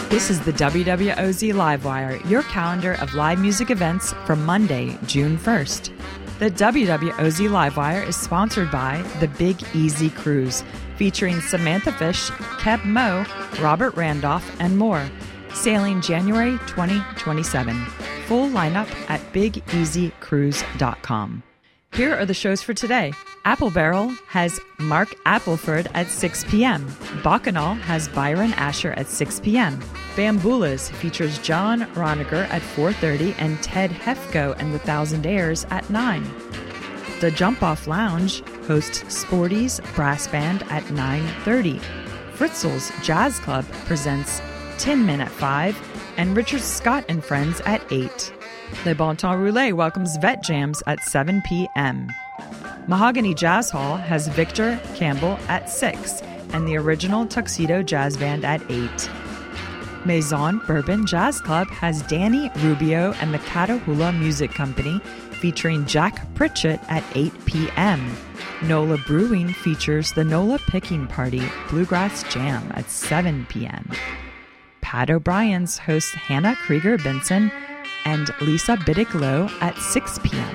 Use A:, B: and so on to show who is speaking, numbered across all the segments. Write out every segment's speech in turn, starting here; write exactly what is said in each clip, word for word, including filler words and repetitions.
A: This is the W W O Z Livewire, your calendar of live music events for Monday, June first. The W W O Z Livewire is sponsored by the Big Easy Cruise, featuring Samantha Fish, Keb Mo, Robert Randolph, and more. Sailing January twenty twenty-seven. Full lineup at big easy cruise dot com. Here are the shows for today. Apple Barrel has Mark Appleford at six p.m. Bacchanal has Byron Asher at six p.m. Bamboolas features John Roniger at four thirty and Ted Hefko and the Thousand Airs at nine. The Jump Off Lounge hosts Sporty's Brass Band at nine thirty. Fritzl's Jazz Club presents Tin Men at five and Richard Scott and Friends at eight. Le Bon Temps Roulette welcomes Vet Jams at seven p.m. Mahogany Jazz Hall has Victor Campbell at six and the Original Tuxedo Jazz Band at eight. Maison Bourbon Jazz Club has Danny Rubio and the Catahoula Music Company featuring Jack Pritchett at eight p.m. NOLA Brewing features the NOLA Picking Party Bluegrass Jam at seven p.m. Pat O'Brien's hosts Hannah Krieger Benson and Lisa Biddick-Lowe at six p.m.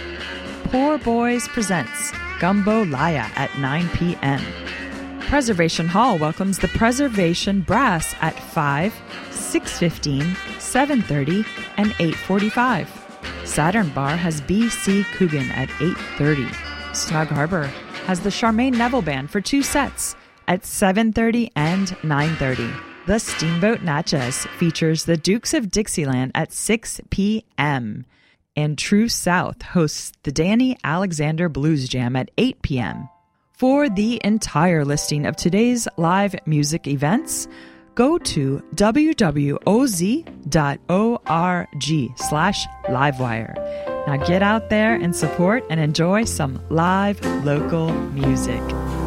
A: Poor Boys presents Gumbo Laya at nine p.m. Preservation Hall welcomes the Preservation Brass at five, six fifteen, seven thirty, and eight forty-five. Saturn Bar has B C Coogan at eight thirty. Snug Harbor has the Charmaine Neville Band for two sets at seven thirty and nine thirty. The Steamboat Natchez features the Dukes of Dixieland at six p.m. And True South hosts the Danny Alexander Blues Jam at eight p.m. For the entire listing of today's live music events, go to w w o z dot org slash livewire. Now get out there and support and enjoy some live local music.